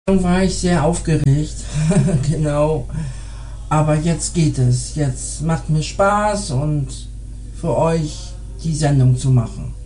War ich sehr aufgeregt, genau. Aber jetzt geht es. Jetzt macht mir Spaß und für euch die Sendung zu machen.